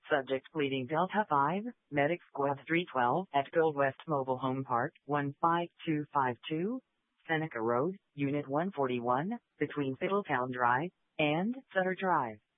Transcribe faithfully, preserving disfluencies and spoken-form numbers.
Subject pleading Delta five, Medic Squad three twelve at Gold West Mobile Home Park, one five two five two, Seneca Road, Unit one forty-one, between Fiddletown Drive and Sutter Drive.